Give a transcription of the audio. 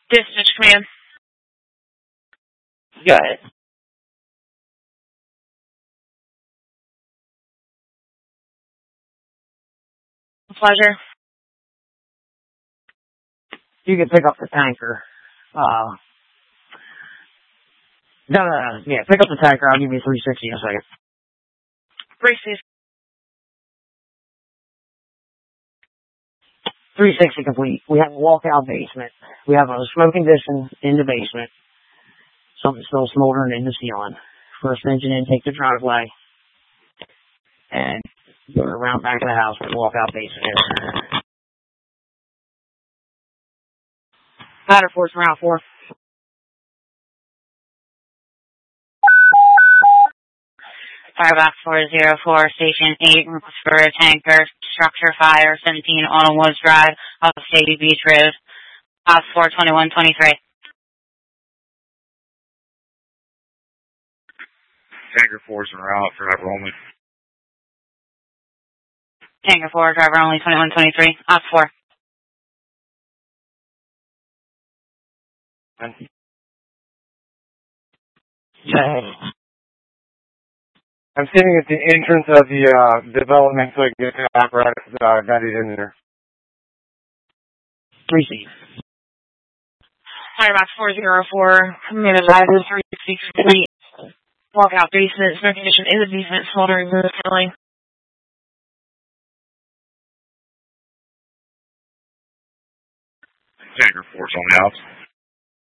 Dispatch command. Go ahead. Pleasure. You can pick up the tanker. Yeah, pick up the tanker. I'll give you 360 in a second. 360. 360 complete. We have a walkout basement. We have a smoke condition in the basement. Something still smoldering in the ceiling. First engine intake the driveway. And go around back of the house where the walkout basement is. Ladder force round 4. Firebox 404, Station 8, request for a tanker, structure fire, 17 Autumn Woods Drive, off of Shady Beach Road, off 42123. Tanker 4's en route, driver only. Tanker 4, driver only, 2123, off 4. I'm sitting at the entrance of the development so I can get the apparatus guided in there. 3C. Firebox 404, minute ladder 360 complete. Walkout basement, smoke condition in the basement, smoldering in the ceiling. Tanker 4's on the outs.